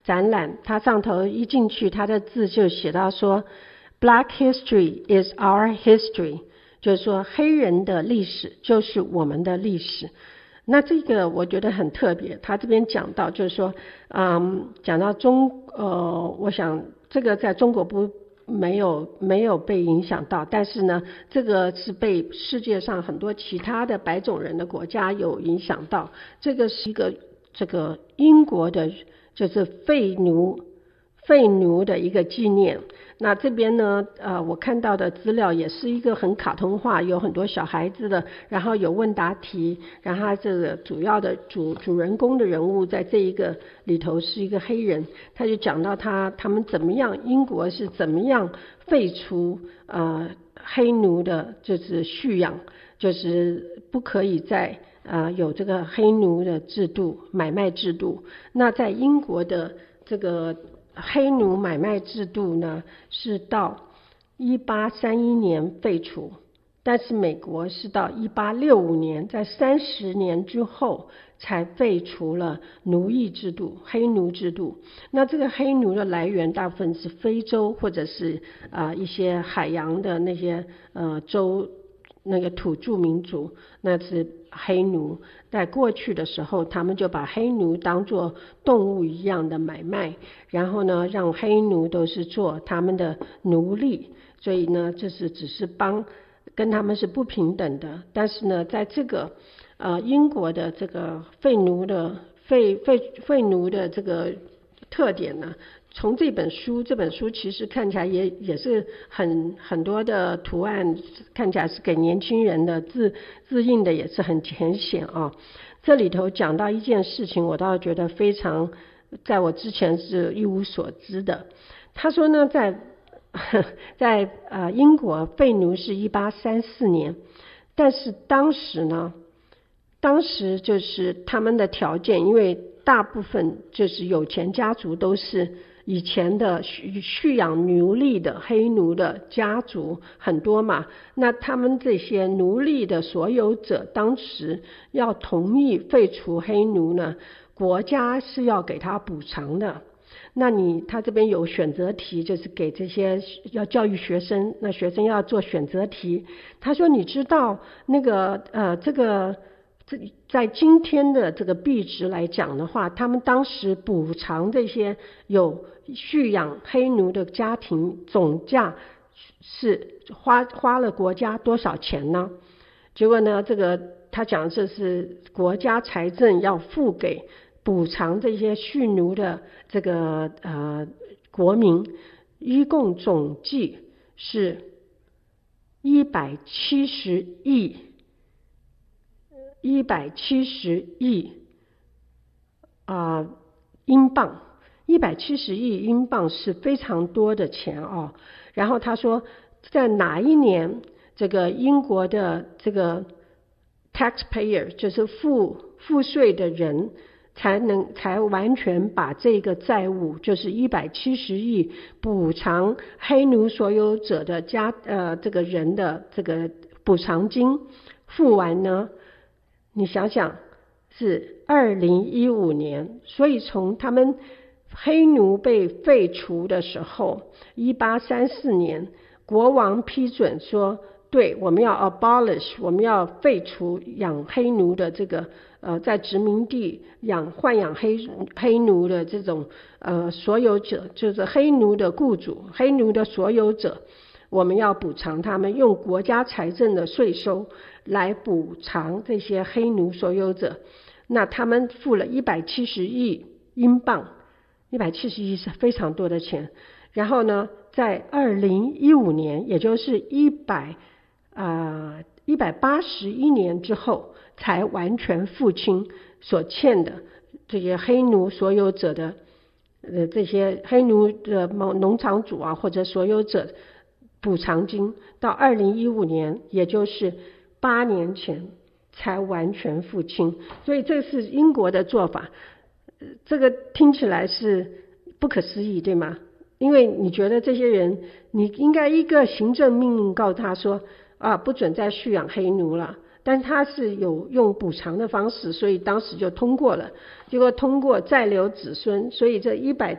展览，它上头一进去，它的字就写到说 Black history is our history， 就是说黑人的历史就是我们的历史。那这个我觉得很特别，他这边讲到就是说讲到我想这个在中国没有被影响到，但是呢这个是被世界上很多其他的白种人的国家有影响到。这个是一个这个英国的就是废奴的一个纪念。那这边呢我看到的资料也是一个很卡通化，有很多小孩子的，然后有问答题，然后他这个主要的主人公的人物在这一个里头是一个黑人，他就讲到他们怎么样，英国是怎么样废除黑奴的就是蓄养，就是不可以再有这个黑奴的制度，买卖制度。那在英国的这个黑奴买卖制度呢是到1831年废除，但是美国是到1865年，在30年之后才废除了奴役制度，黑奴制度。那这个黑奴的来源大部分是非洲或者是一些海洋的那些州那个土著民族，那是黑奴。在过去的时候，他们就把黑奴当作动物一样的买卖，然后呢让黑奴都是做他们的奴隶，所以呢这是只是跟他们是不平等的。但是呢在这个英国的这个废奴的这个特点呢，从这本书其实看起来也是很多的图案，看起来是给年轻人的，字印的也是很浅显啊。这里头讲到一件事情，我倒觉得非常，在我之前是一无所知的。他说呢，在英国废奴是1834年，但是当时就是他们的条件，因为大部分就是有钱家族都是以前的蓄养奴隶的黑奴的家族很多嘛，那他们这些奴隶的所有者当时要同意废除黑奴呢，国家是要给他补偿的。那他这边有选择题，就是给这些要教育学生，那学生要做选择题。他说你知道那个在今天的这个币值来讲的话，他们当时补偿这些有蓄养黑奴的家庭总价是花了国家多少钱呢？结果呢这个他讲这是国家财政要付给补偿这些蓄奴的这个国民，一共总计是170亿英镑，170亿英镑是非常多的钱哦。然后他说，在哪一年这个英国的这个 taxpayer 就是付税的人才完全把这个债务，就是170亿补偿黑奴所有者的这个人的这个补偿金付完呢？你想想是2015年，所以从他们黑奴被废除的时候，1834年国王批准说，对，我们要 abolish， 我们要废除养黑奴的这个在殖民地豢养黑奴的这种所有者，就是黑奴的雇主，黑奴的所有者，我们要补偿他们，用国家财政的税收来补偿这些黑奴所有者。那他们付了170亿英镑，170亿是非常多的钱。然后呢在2015年，也就是181年之后，才完全付清所欠的这些黑奴所有者的这些黑奴的农场主或者所有者补偿金，到2015年，也就是8年前才完全付清。所以这是英国的做法，这个听起来是不可思议，对吗？因为你觉得这些人，你应该一个行政命令告诉他说不准再蓄养黑奴了，但他是有用补偿的方式，所以当时就通过了。结果通过再留子孙，所以这